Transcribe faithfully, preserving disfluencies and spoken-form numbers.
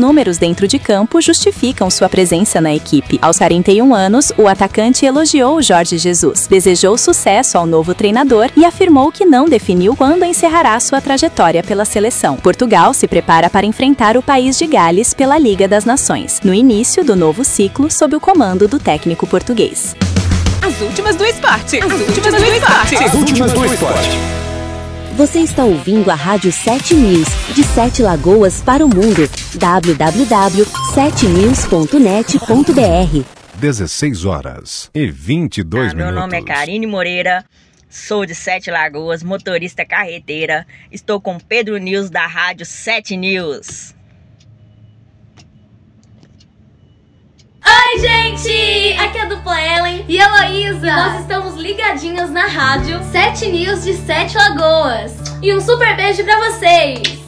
números dentro de campo justificam sua presença na equipe. Aos quarenta e um anos, o atacante elogiou Jorge Jesus, desejou sucesso ao novo treinador e afirmou que não definiu quando encerrará sua trajetória pela seleção. Portugal se prepara para enfrentar o país de Gales pela Liga das Nações, no início do novo ciclo sob o comando do técnico português. As últimas do esporte. As, As últimas, últimas do esporte. As últimas do esporte. Você está ouvindo a Rádio sete News, de Sete Lagoas para o mundo. w w w ponto sete news ponto net ponto b r. dezesseis horas e vinte e dois ah, minutos. Meu nome é Karine Moreira, sou de Sete Lagoas, motorista carreteira. Estou com Pedro News da Rádio sete News. Oi, gente! Aqui é a dupla Ellen e Heloísa. E nós estamos ligadinhas na rádio sete News de Sete Lagoas. E um super beijo pra vocês!